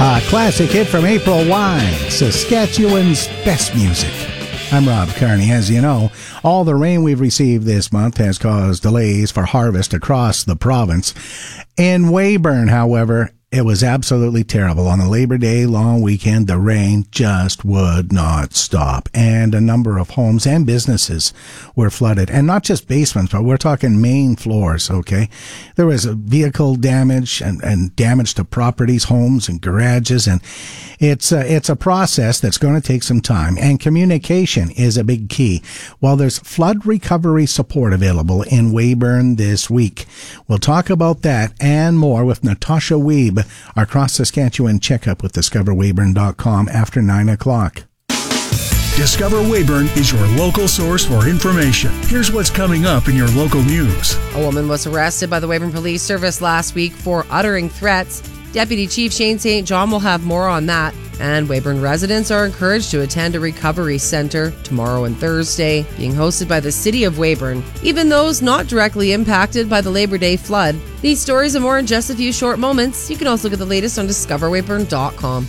A classic hit from April Wine, Saskatchewan's best music. I'm Rob Carney. As you know, all the rain we've received this month has caused delays for harvest across the province. In Weyburn, however, it was absolutely terrible. On the Labor Day long weekend, the rain just would not stop. And a number of homes and businesses were flooded. And not just basements, but we're talking main floors, okay? There was a vehicle damage and damage to properties, homes and garages. And it's a process that's going to take some time. And communication is a big key. Well, there's flood recovery support available in Weyburn this week. We'll talk about that and more with Natasha Wiebe, our cross-Saskatchewan checkup with DiscoverWeyburn.com after 9 o'clock. Discover Weyburn is your local source for information. Here's what's coming up in your local news. A woman was arrested by the Weyburn Police Service last week for uttering threats. Deputy Chief Shane St. John will have more on that. And Weyburn residents are encouraged to attend a recovery center tomorrow and Thursday, being hosted by the City of Weyburn. Even those not directly impacted by the Labor Day flood. These stories and more in just a few short moments. You can also get the latest on DiscoverWeyburn.com.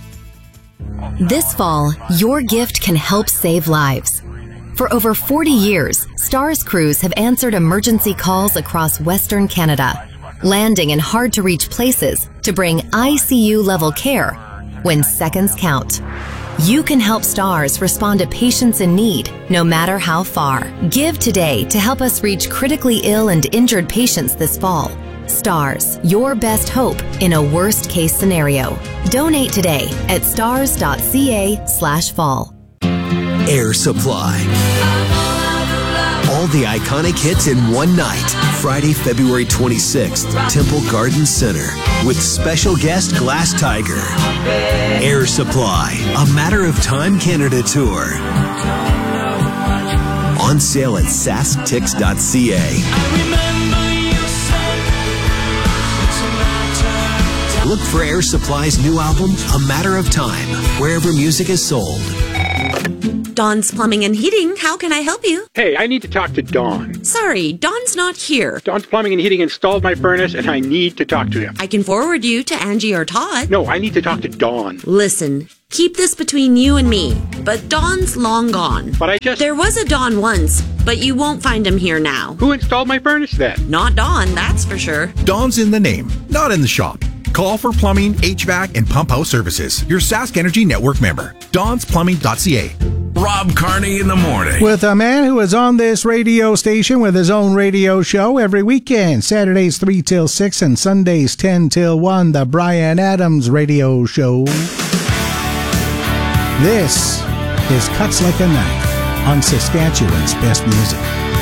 This fall, your gift can help save lives. For over 40 years, STARS crews have answered emergency calls across Western Canada, landing in hard-to-reach places to bring ICU-level care when seconds count. You can help STARS respond to patients in need, no matter how far. Give today to help us reach critically ill and injured patients this fall. STARS, your best hope in a worst-case scenario. Donate today at stars.ca/fall. Air Supply. All the iconic hits in one night. Friday, February 26th, Temple Garden Center. With special guest Glass Tiger. Air Supply, A Matter of Time Canada Tour. On sale at sasktix.ca. Look for Air Supply's new album, A Matter of Time, wherever music is sold. Dawn's Plumbing and Heating, how can I help you? Hey, I need to talk to Dawn. Sorry, Dawn's not here. Dawn's Plumbing and Heating installed my furnace, and I need to talk to him. I can forward you to Angie or Todd. No, I need to talk to Dawn. Listen, keep this between you and me, but Dawn's long gone. But There was a Dawn once, but you won't find him here now. Who installed my furnace then? Not Dawn, that's for sure. Dawn's in the name, not in the shop. Call for plumbing, HVAC, and pump house services. Your Sask Energy Network member. DawnsPlumbing.ca. Rob Carney in the morning. With a man who is on this radio station with his own radio show every weekend, Saturdays 3 till 6 and Sundays 10 till 1, the Bryan Adams Radio Show. This is Cuts Like a Knife on Saskatchewan's best music.